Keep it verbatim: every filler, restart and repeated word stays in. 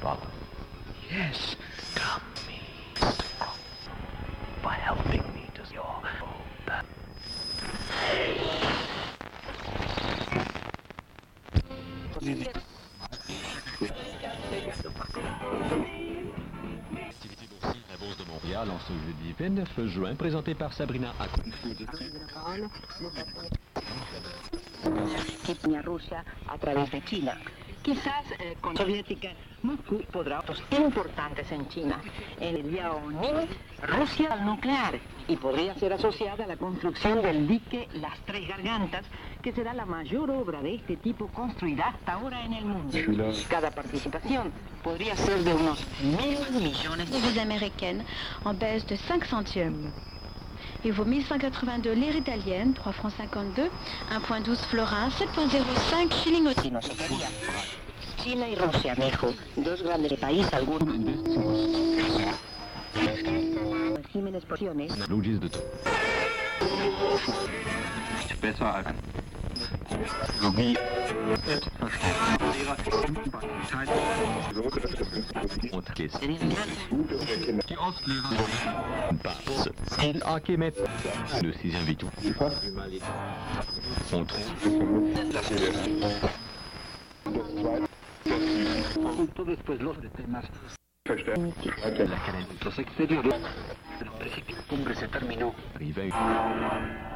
Father. Yes. Come me, by helping me to your hope. Activité boursière, la Bourse de Montréal en ce jeudi vingt-neuf juin, présenté par Sabrina Ako. Rusia a través de China. Quizás eh, con la soviética Moscú podrá otros importantes en China. En el día unir Rusia al nuclear y podría ser asociada a la construcción del dique Las Tres Gargantas, que será la mayor obra de este tipo construida hasta ahora en el mundo. Cada participación podría ser de unos mil millones de Devise américaine en baisse de cinq centièmes. Il vaut mille cent quatre-vingt-deux lire italienne, trois francs cinquante-deux, un virgule douze florins, sept virgule zéro cinq shilling au no se quería. China y Rusia, Mejo, dos grandes países, algunos regímenes porciones. Logis de Besser als Logie. Und Kiss. Die Auslehrer. Passe. Il hockey met. Le sixième Vitou. On Justo después los temas. La cadena. Los exteriores. Pero parece que la cumbre se terminó. Arrive